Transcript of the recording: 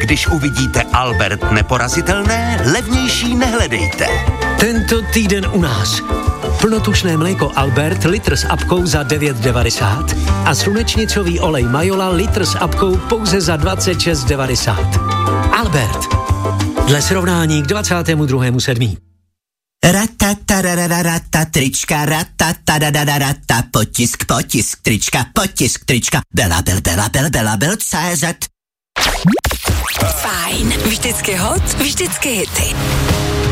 Když uvidíte Albert neporazitelné, levnější nehledejte. Tento týden u nás. Plnotučné mléko Albert litr s apkou za 9,90 a slunečnicový olej Majola litr s apkou pouze za 26,90. Albert. Dle srovnání k 22.7. Ratatarararata, trička, ratatarararata, potisk, trička, Bela, CZ. Fajn, vždycky hot, vždycky hity.